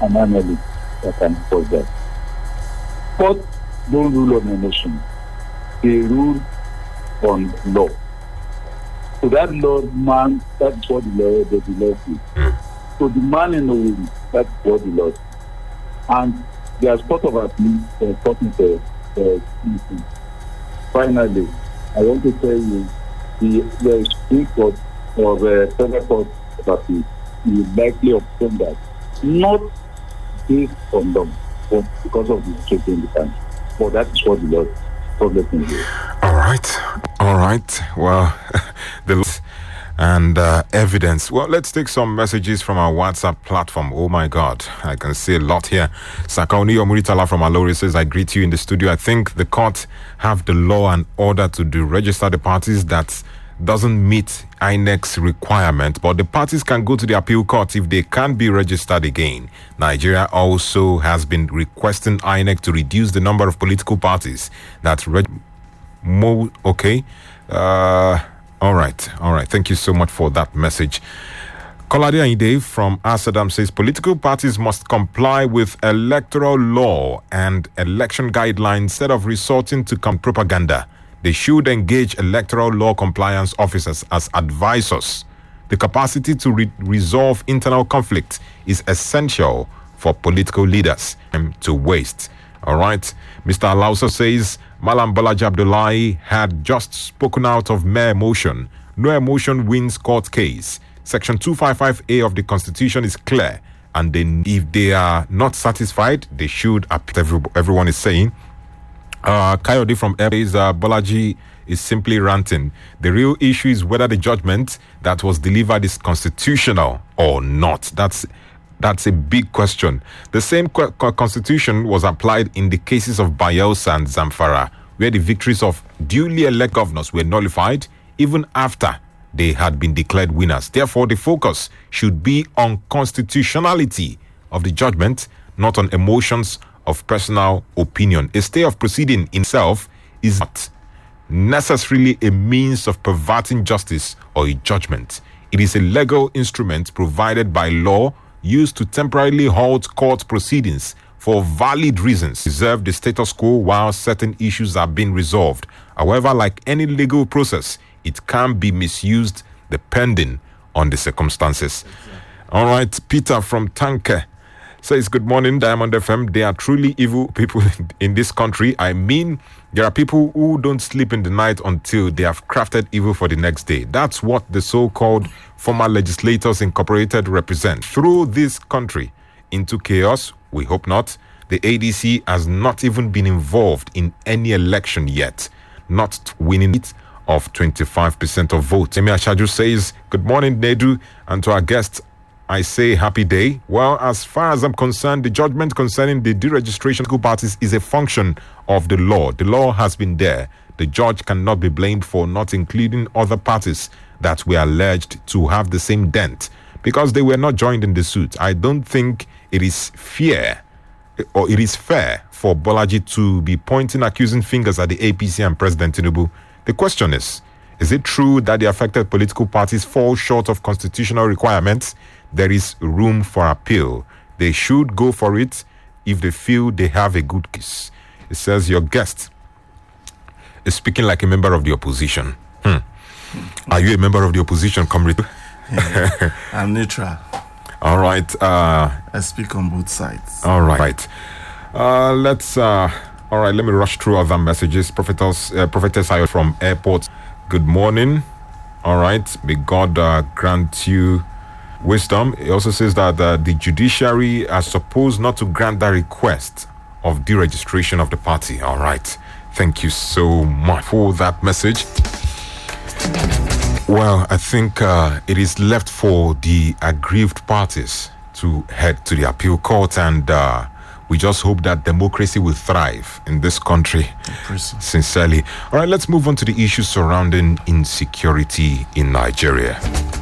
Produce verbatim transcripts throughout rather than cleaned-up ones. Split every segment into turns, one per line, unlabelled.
an analyst that can cause that. Courts don't rule on emotion. They rule on law. So that law, man, that's what the law, the, the law is. Mm. So the man in the room, that's what the law is. And there's part of at least uh, talking to uh, Finally, I want to tell you the the Supreme Court or the Federal Court of Appeal is likely obtain that not based on them, but because of the situation in the country. But that is what the law problem is.
All right, all right. Well, the and uh, evidence. Well, let's take some messages from our WhatsApp platform. Oh my God, I can see a lot here. Sakaoni Omuritala from Alori says, I greet you in the studio. I think the court have the law and order to do register the parties that doesn't meet I N E C's requirement, but the parties can go to the appeal court if they can't be registered again. Nigeria also has been requesting I N E C to reduce the number of political parties that reg- mo- okay. Uh, All right, all right. Thank you so much for that message. Kolade Ainde from Asadam says political parties must comply with electoral law and election guidelines instead of resorting to com- propaganda. They should engage electoral law compliance officers as advisors. The capacity to re- resolve internal conflict is essential for political leaders to waste. All right. Mister Alausa says Malam Balaji Abdullahi had just spoken out of mere emotion. No emotion wins court case. Section two fifty-five A of the Constitution is clear, and then if they are not satisfied, they should appeal. Every, everyone is saying. Uh, Coyote from Airways, uh, Balaji is simply ranting. The real issue is whether the judgment that was delivered is constitutional or not. That's That's a big question. The same co- co- constitution was applied in the cases of Bayelsa and Zamfara, where the victories of duly elected governors were nullified even after they had been declared winners. Therefore, the focus should be on constitutionality of the judgment, not on emotions of personal opinion. A stay of proceeding in itself is not necessarily a means of perverting justice or a judgment. It is a legal instrument provided by law used to temporarily halt court proceedings for valid reasons, preserve the status quo while certain issues are being resolved. However, like any legal process, it can be misused depending on the circumstances. Exactly. All right, Peter from Tanke says, good morning, Diamond F M. They are truly evil people in this country. I mean, there are people who don't sleep in the night until they have crafted evil for the next day. That's what the so-called former legislators incorporated represent. Through this country into chaos, we hope not. The A D C has not even been involved in any election yet, not winning it of twenty-five percent of votes. Emi Ashaju says, good morning, Nedu, and to our guests, I say happy day. Well, as far as I'm concerned, the judgment concerning the deregistration of parties is a function of the law. The law has been there. The judge cannot be blamed for not including other parties that were alleged to have the same dent because they were not joined in the suit. I don't think it is fair or it is fair for Bolaji to be pointing accusing fingers at the A P C and President Tinubu. The question is, is it true that the affected political parties fall short of constitutional requirements? There is room for appeal. They should go for it if they feel they have a good case. It says your guest is speaking like a member of the opposition. Hmm. Are you a member of the opposition, comrade?
Yeah, I'm neutral.
All right. Uh,
I speak on both sides.
All right. Uh, let's. Uh, all right. Let me rush through other messages. Prophetess, uh, Prophetess Ayo from Airport. Good morning. All right. May God uh, grant you wisdom. He also says that uh, the judiciary are supposed not to grant the request of deregistration of the party. All right. Thank you so much for that message. Well, I think uh, it is left for the aggrieved parties to head to the appeal court, and uh, we just hope that democracy will thrive in this country. Sincerely. All right, let's move on to the issues surrounding insecurity in Nigeria.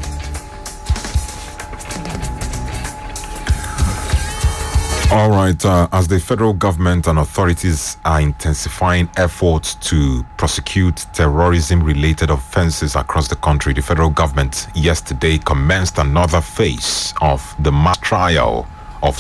All right, uh, as the federal government and authorities are intensifying efforts to prosecute terrorism-related offenses across the country, the federal government yesterday commenced another phase of the mass trial